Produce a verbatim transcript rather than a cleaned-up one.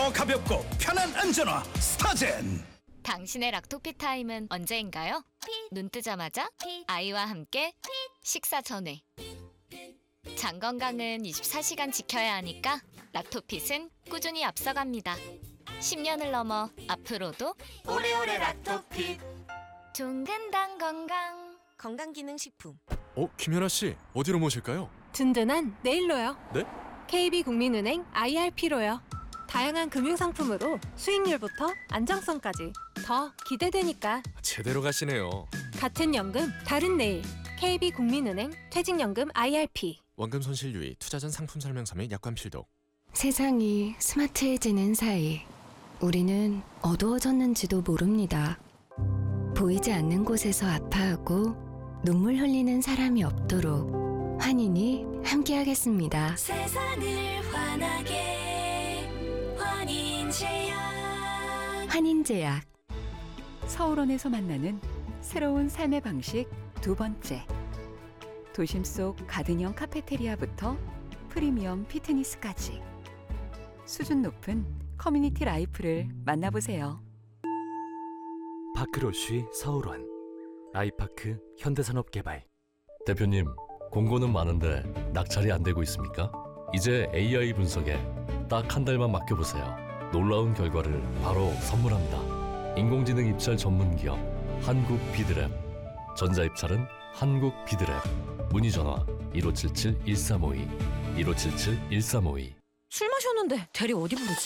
더 가볍고 편한 안전화 스타젠. 당신의 락토피 타임은 언제인가요? 눈 뜨자마자 아이와 함께 식사 전에. 장 건강은 이십사 시간 지켜야 하니까 락토핏은 꾸준히 앞서갑니다. 십 년을 넘어 앞으로도 오래오래 락토핏. 종근당 건강. 건강기능식품. 어, 김연아 씨, 어디로 모실까요? 든든한 내일로요. 네? 케이비국민은행 아이알피로요. 다양한 금융상품으로 수익률부터 안정성까지 더 기대되니까. 제대로 가시네요. 같은 연금 다른 내일. 케이비국민은행 퇴직연금 아이알피. 원금 손실 유의, 투자 전 상품 설명서 및 약관 필독. 세상이 스마트해지는 사이 우리는 어두워졌는지도 모릅니다. 보이지 않는 곳에서 아파하고 눈물 흘리는 사람이 없도록 환인이 함께하겠습니다. 세상을 환하게 환인제약. 환인제약. 서울원에서 만나는 새로운 삶의 방식 두 번째. 도심 속 가든형 카페테리아부터 프리미엄 피트니스까지 수준 높은 커뮤니티 라이프를 만나보세요. 파크로쉬 서울원 아이파크 현대산업개발. 대표님, 공고는 많은데 낙찰이 안 되고 있습니까? 이제 에이아이 분석에 딱 한 달만 맡겨보세요. 놀라운 결과를 바로 선물합니다. 인공지능 입찰 전문 기업 한국 비드랩. 전자입찰은 한국 비드랩. 문의 전화 일오칠칠 일삼오이 일오칠칠 일삼오이. 술 마셨는데 대리 어디 부르지?